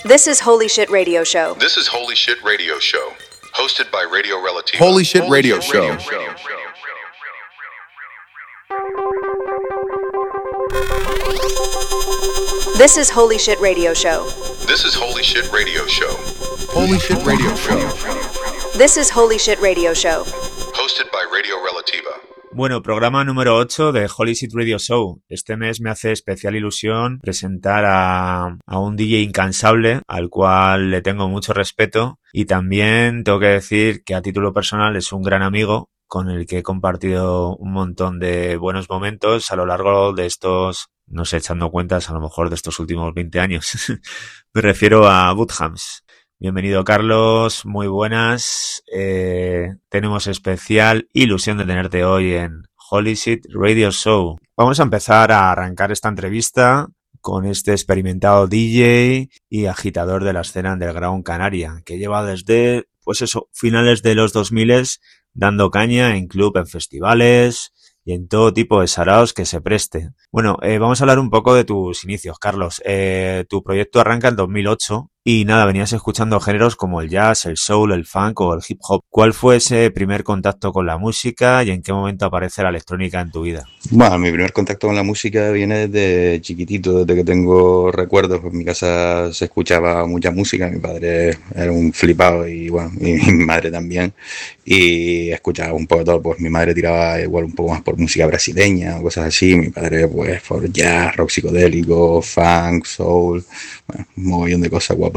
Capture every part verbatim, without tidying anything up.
This is Holy Shit Radio Show. This is Holy Shit Radio Show, hosted by Radio Relativa. Holy Shit Radio Show. This is Holy Shit Radio Show. This is Holy Shit Radio Show. Holy Shit Radio Show. This is Holy Shit Radio Show. Hosted by Radio Relativa. Bueno, programa número ocho de Holy Shit Radio Show. Este mes me hace especial ilusión presentar a, a un D J incansable al cual le tengo mucho respeto, y también tengo que decir que a título personal es un gran amigo con el que he compartido un montón de buenos momentos a lo largo de estos, no sé, echando cuentas, a lo mejor de estos últimos veinte años. Me refiero a Boothamps. Bienvenido, Carlos, muy buenas. Eh, tenemos especial ilusión de tenerte hoy en Holy Shit Radio Show. Vamos a empezar a arrancar esta entrevista con este experimentado D J y agitador de la escena underground canaria, que lleva desde, pues eso, finales de los dos mil dando caña en club, en festivales y en todo tipo de saraos que se preste. Bueno, eh, vamos a hablar un poco de tus inicios, Carlos. Eh, tu proyecto arranca en dos mil ocho y nada, venías escuchando géneros como el jazz, el soul, el funk o el hip hop. ¿Cuál fue ese primer contacto con la música y en qué momento aparece la electrónica en tu vida? Bueno, mi primer contacto con la música viene desde chiquitito, desde que tengo recuerdos. En mi casa se escuchaba mucha música, mi padre era un flipado y bueno, y mi madre también, y escuchaba un poco de todo. Pues mi madre tiraba igual un poco más por música brasileña o cosas así, mi padre pues por jazz, rock psicodélico, funk, soul, bueno, un mogollón de cosas guapas.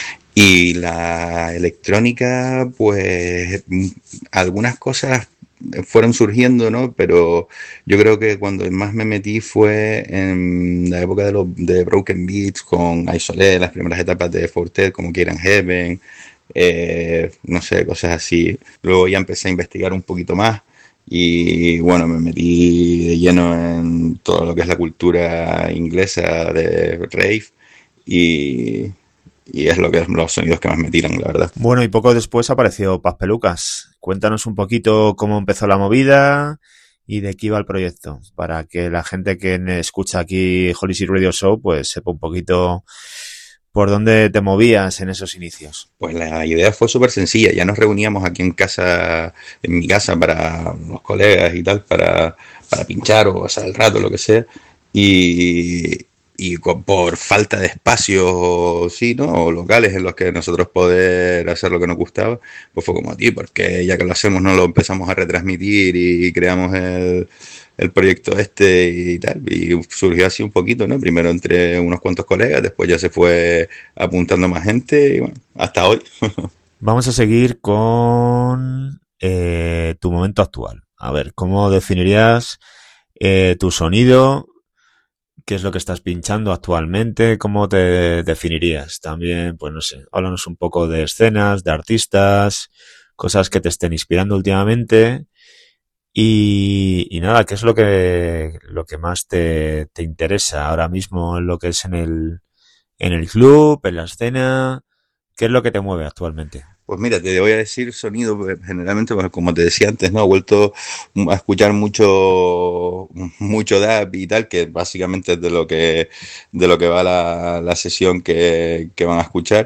Y la electrónica, pues algunas cosas fueron surgiendo, ¿no? Pero yo creo que cuando más me metí fue en la época de los de Broken Beats con Isolé, las primeras etapas de Fortet, como Quieran Heaven, eh, no sé, cosas así. Luego ya empecé a investigar un poquito más y bueno, me metí de lleno en todo lo que es la cultura inglesa de rave y... Y es lo que es los sonidos que más me tiran, la verdad. Bueno, y poco después apareció Paz Pelucas. Cuéntanos un poquito cómo empezó la movida y de qué iba el proyecto, para que la gente que escucha aquí Holy Shit Radio Show pues sepa un poquito por dónde te movías en esos inicios. Pues la idea fue súper sencilla. Ya nos reuníamos aquí en casa, en mi casa, para los colegas y tal, para, para pinchar o pasar el rato, lo que sea. Y... y por falta de espacios, sí, ¿no? O locales en los que nosotros poder hacer lo que nos gustaba, pues fue como, tío, porque ya que lo hacemos no lo empezamos a retransmitir y creamos el, el proyecto este y tal, y surgió así un poquito, ¿no? Primero entre unos cuantos colegas, después ya se fue apuntando más gente y bueno, hasta hoy. Vamos a seguir con eh, tu momento actual. A ver, ¿cómo definirías eh, tu sonido? ¿Qué es lo que estás pinchando actualmente? ¿Cómo te definirías? También, pues no sé, háblanos un poco de escenas, de artistas, cosas que te estén inspirando últimamente. Y, y nada, ¿qué es lo que lo que más te, te interesa ahora mismo en lo que es en el, en el club, en la escena? ¿Qué es lo que te mueve actualmente? Pues mira, te voy a decir sonido, generalmente, pues como te decía antes, ¿no? He vuelto a escuchar mucho mucho dub y tal, que básicamente es de lo que de lo que va la, la sesión que, que van a escuchar.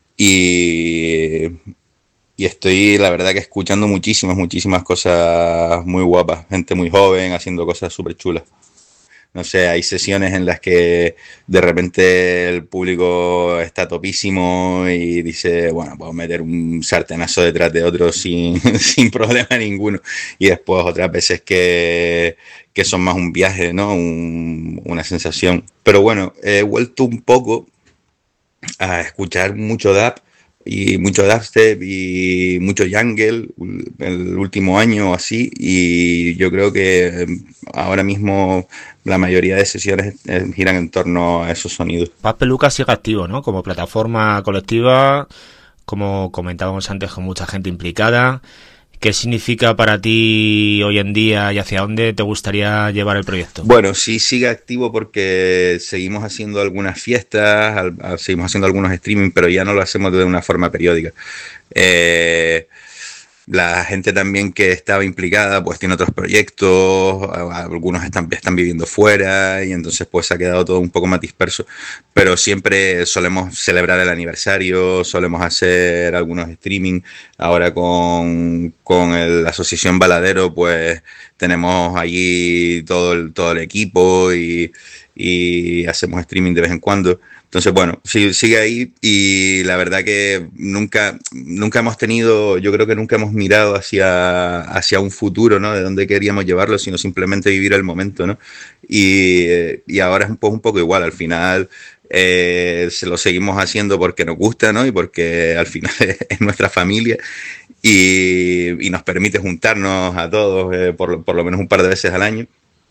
Y, y estoy, la verdad, que escuchando muchísimas, muchísimas cosas muy guapas. Gente muy joven haciendo cosas súper chulas. No sé, hay sesiones en las que de repente el público está topísimo y dice, bueno, puedo meter un sartenazo detrás de otro sin, sin problema ninguno. Y después otras veces que, que son más un viaje, ¿no? Un, una sensación. Pero bueno, he vuelto un poco a escuchar mucho dub y mucho dubstep y mucho jungle el último año o así, y yo creo que ahora mismo la mayoría de sesiones giran en torno a esos sonidos. Paz Pelucas sigue activo, ¿no? Como plataforma colectiva, como comentábamos antes, con mucha gente implicada. ¿Qué significa para ti hoy en día y hacia dónde te gustaría llevar el proyecto? Bueno, sí sigue activo porque seguimos haciendo algunas fiestas, al, seguimos haciendo algunos streaming, pero ya no lo hacemos de una forma periódica. Eh, La gente también que estaba implicada pues tiene otros proyectos, algunos están, están viviendo fuera y entonces pues ha quedado todo un poco más disperso. Pero siempre solemos celebrar el aniversario, solemos hacer algunos streaming. Ahora con, con el, la Asociación Baladero pues tenemos allí todo el, todo el equipo y, y hacemos streaming de vez en cuando. Entonces, bueno, sí, sigue ahí y la verdad que nunca, nunca hemos tenido, yo creo que nunca hemos mirado hacia, hacia un futuro, ¿no? De dónde queríamos llevarlo, sino simplemente vivir el momento, ¿no? Y, y ahora es un poco, un poco igual, al final eh, se lo seguimos haciendo porque nos gusta, ¿no? Y porque al final es, es nuestra familia y, y nos permite juntarnos a todos eh, por, por lo menos un par de veces al año.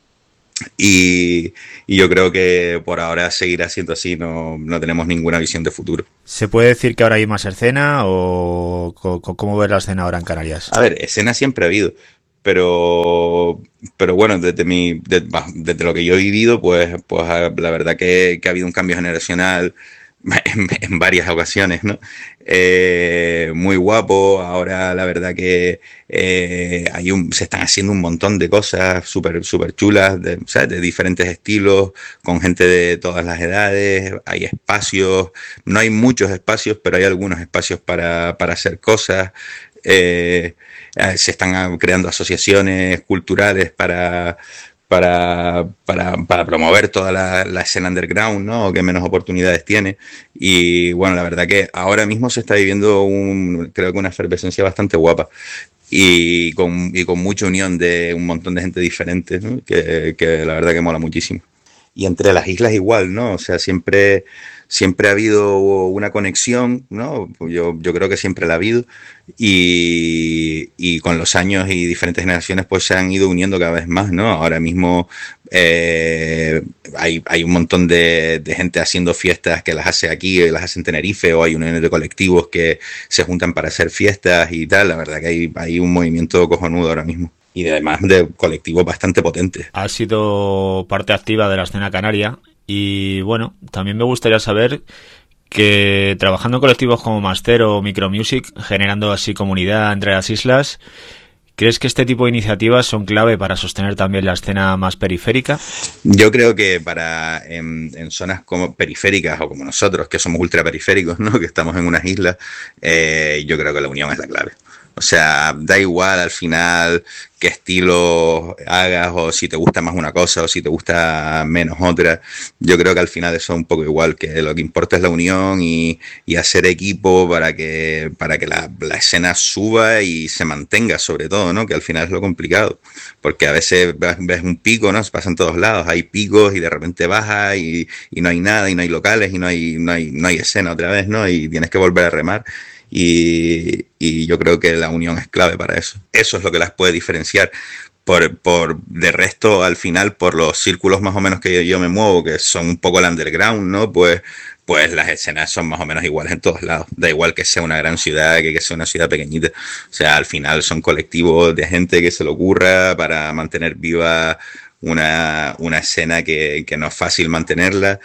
Y, y yo creo que por ahora seguirá siendo así, no, no tenemos ninguna visión de futuro. ¿Se puede decir que ahora hay más escena o cómo ves la escena ahora en Canarias? A ver, escena siempre ha habido, pero, pero bueno, desde, mi, desde, desde lo que yo he vivido, pues, pues la verdad que, que ha habido un cambio generacional en, en varias ocasiones, ¿no? Eh, muy guapo. Ahora la verdad que eh, hay un, se están haciendo un montón de cosas súper súper chulas, de, ¿sabes? De diferentes estilos, con gente de todas las edades. Hay espacios, no hay muchos espacios, pero hay algunos espacios para, para hacer cosas. Eh, se están creando asociaciones culturales para Para, para, para promover toda la, la escena underground, ¿no? Que menos oportunidades tiene. Y bueno, la verdad que ahora mismo se está viviendo un, creo que una efervescencia bastante guapa. Y con, y con mucha unión de un montón de gente diferente, ¿no? Que, que la verdad que mola muchísimo. Y entre las islas igual, ¿no? O sea, siempre, siempre ha habido una conexión, ¿no? Yo, yo creo que siempre la ha habido. Y, y con los años y diferentes generaciones pues se han ido uniendo cada vez más, ¿no? Ahora mismo eh, hay, hay un montón de, de gente haciendo fiestas que las hace aquí, las hace en Tenerife, o hay uniones de colectivos que se juntan para hacer fiestas y tal. La verdad que hay, hay un movimiento cojonudo ahora mismo. Y además de colectivos bastante potentes. Has sido parte activa de la escena canaria y bueno, también me gustaría saber que trabajando en colectivos como Master o Micromusic, generando así comunidad entre las islas, ¿crees que este tipo de iniciativas son clave para sostener también la escena más periférica? Yo creo que para en, en zonas como periféricas o como nosotros, que somos ultraperiféricos, ¿no? Que estamos en unas islas, eh, yo creo que la unión es la clave. O sea, da igual al final qué estilo hagas o si te gusta más una cosa o si te gusta menos otra. Yo creo que al final eso es un poco igual, que lo que importa es la unión y, y hacer equipo para que, para que la, la escena suba y se mantenga sobre todo, ¿no? Que al final es lo complicado. Porque a veces ves un pico, ¿no? Se pasa en todos lados, hay picos y de repente baja y, y no hay nada y no hay locales y no hay, no hay, no hay escena otra vez, ¿no? Y tienes que volver a remar. Y, y yo creo que la unión es clave para eso. Eso es lo que las puede diferenciar. Por, por de resto, al final, por los círculos más o menos que yo, yo me muevo, que son un poco el underground, ¿no? Pues, pues las escenas son más o menos iguales en todos lados. Da igual que sea una gran ciudad, que, que sea una ciudad pequeñita. O sea, al final son colectivos de gente que se le ocurra para mantener viva una, una escena que, que no es fácil mantenerla,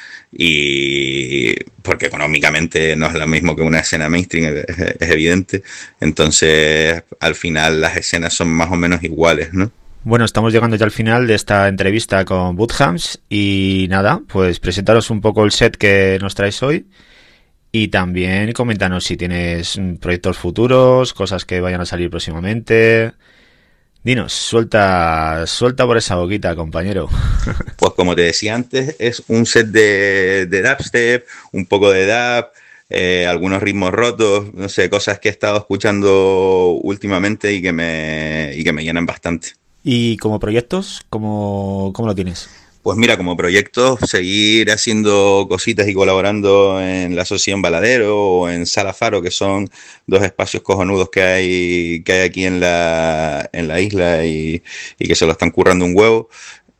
y porque económicamente no es lo mismo que una escena mainstream, es, es evidente. Entonces al final las escenas son más o menos iguales, ¿no? Bueno, estamos llegando ya al final de esta entrevista con Boothamps y nada, pues presentaros un poco el set que nos traes hoy y también coméntanos si tienes proyectos futuros, cosas que vayan a salir próximamente. Dinos, suelta, suelta por esa boquita, compañero. Pues como te decía antes, es un set de, de dubstep, un poco de dub, eh, algunos ritmos rotos, no sé, cosas que he estado escuchando últimamente y que me, y que me llenan bastante. ¿Y como proyectos, cómo, cómo lo tienes? Pues mira, como proyecto, seguir haciendo cositas y colaborando en la Asociación Baladero o en Sala Faro, que son dos espacios cojonudos que hay que hay aquí en la, en la isla y, y que se lo están currando un huevo.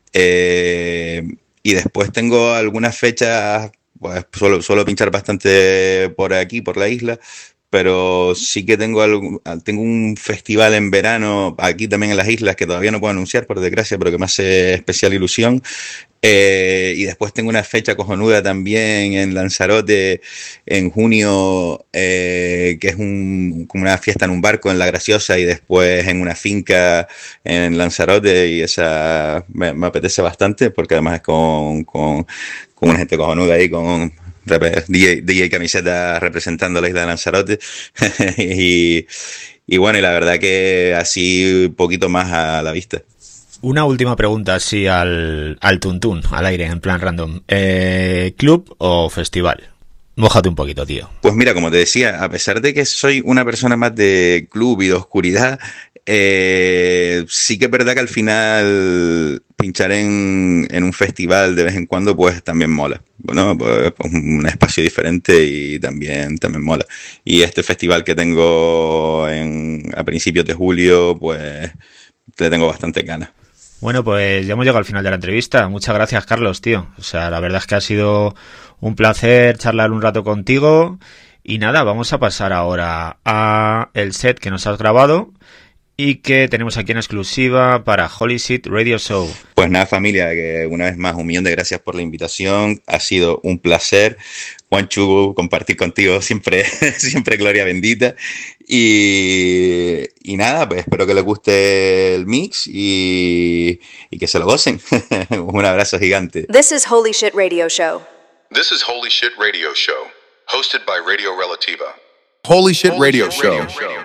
Eh, y después tengo algunas fechas, pues suelo, suelo pinchar bastante por aquí, por la isla, pero sí que tengo algo, tengo un festival en verano aquí también en las islas que todavía no puedo anunciar por desgracia, pero que me hace especial ilusión. Eh, y después tengo una fecha cojonuda también en Lanzarote en junio, eh, que es un, como una fiesta en un barco en La Graciosa y después en una finca en Lanzarote, y esa me, me apetece bastante porque además es con, con, con una gente cojonuda ahí, con D J, D J Camiseta representando la isla de Lanzarote. y, y bueno, y la verdad que así un poquito más a la vista. Una última pregunta así al, al tuntún, al aire, en plan random. Eh, ¿Club o festival? Mójate un poquito, tío. Pues mira, como te decía, a pesar de que soy una persona más de club y de oscuridad, eh, sí que es verdad que al final pinchar en, en un festival de vez en cuando pues también mola. Bueno, pues, pues un espacio diferente y también, también mola. Y este festival que tengo en, a principios de julio, pues le tengo bastante ganas. Bueno, pues ya hemos llegado al final de la entrevista. Muchas gracias, Carlos, tío. O sea, la verdad es que ha sido un placer charlar un rato contigo. Y nada, vamos a pasar ahora a el set que nos has grabado y que tenemos aquí en exclusiva para Holy Shit Radio Show. Pues nada, familia, que una vez más un millón de gracias por la invitación. Ha sido un placer, Juanchu, compartir contigo siempre, siempre gloria bendita. Y, y nada, pues espero que les guste el mix y, y que se lo gocen. Un abrazo gigante. This is Holy Shit Radio Show. This is Holy Shit Radio Show, hosted by Radio Relativa. Holy Shit Radio Show.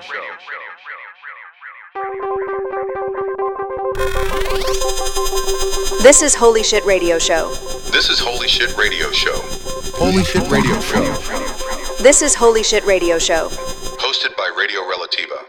This is Holy Shit Radio Show. This is Holy Shit Radio Show, Holy Shit Radio Show. This is Holy Shit Radio Show. hosted by Radio Relativa.